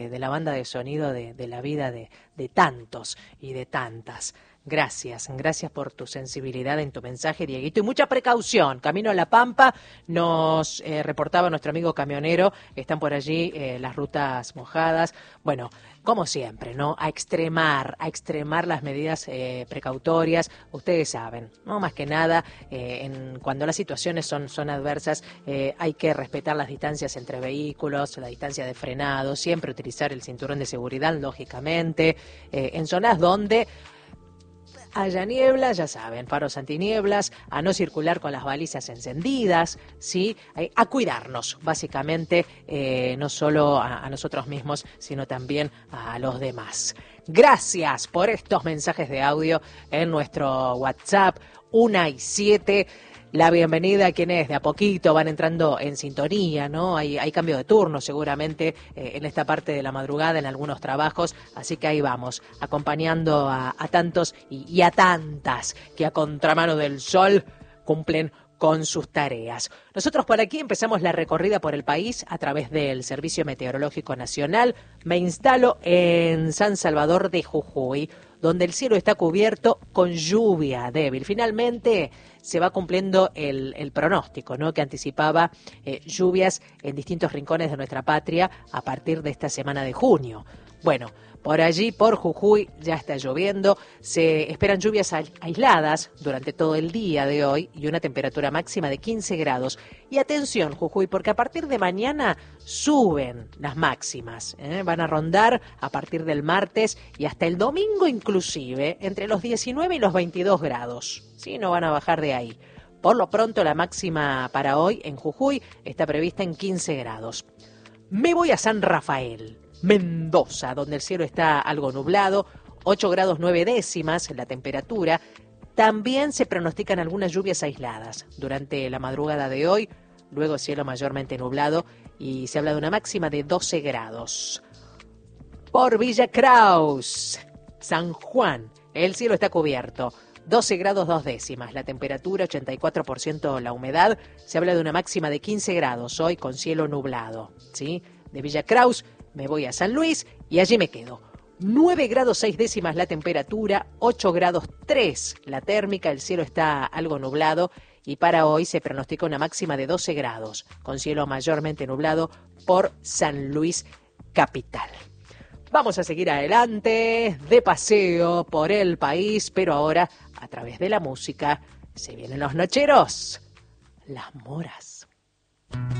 de la banda de sonido de la vida de tantos y de tantas. Gracias por tu sensibilidad en tu mensaje, Dieguito, y mucha precaución. Camino a La Pampa, nos reportaba nuestro amigo camionero, están por allí las rutas mojadas. Bueno, como siempre, ¿no? A extremar las medidas precautorias. Ustedes saben, ¿no? Más que nada, cuando las situaciones son adversas, hay que respetar las distancias entre vehículos, la distancia de frenado, siempre utilizar el cinturón de seguridad, lógicamente, en zonas donde haya niebla, ya saben, faros antinieblas, a no circular con las balizas encendidas, ¿sí? A cuidarnos, básicamente, no solo a nosotros mismos, sino también a los demás. Gracias por estos mensajes de audio en nuestro WhatsApp 1 y 7. La bienvenida a quienes de a poquito van entrando en sintonía, ¿no? Hay cambio de turno seguramente en esta parte de la madrugada en algunos trabajos, así que ahí vamos, acompañando a tantos y a tantas que a contramano del sol cumplen con sus tareas. Nosotros por aquí empezamos la recorrida por el país a través del Servicio Meteorológico Nacional. Me instalo en San Salvador de Jujuy, donde el cielo está cubierto con lluvia débil. Finalmente se va cumpliendo el pronóstico, ¿no?, que anticipaba lluvias en distintos rincones de nuestra patria a partir de esta semana de junio. Bueno, por allí, por Jujuy, ya está lloviendo. Se esperan lluvias aisladas durante todo el día de hoy y una temperatura máxima de 15 grados. Y atención, Jujuy, porque a partir de mañana suben las máximas. Van a rondar a partir del martes y hasta el domingo inclusive entre los 19 y los 22 grados. ¿Sí? No van a bajar de ahí. Por lo pronto, la máxima para hoy en Jujuy está prevista en 15 grados. Me voy a San Rafael, Mendoza, donde el cielo está algo nublado, 8 grados 9 décimas la temperatura. También se pronostican algunas lluvias aisladas durante la madrugada de hoy, luego cielo mayormente nublado y se habla de una máxima de 12 grados. Por Villa Kraus, San Juan, el cielo está cubierto, 12 grados 2 décimas la temperatura, 84% la humedad, se habla de una máxima de 15 grados hoy con cielo nublado, ¿sí? De Villa Kraus me voy a San Luis y allí me quedo. 9 grados 6 décimas la temperatura, 8 grados 3 la térmica, el cielo está algo nublado y para hoy se pronostica una máxima de 12 grados, con cielo mayormente nublado por San Luis capital. Vamos a seguir adelante, de paseo por el país, pero ahora, a través de la música, se vienen los nocheros, las moras.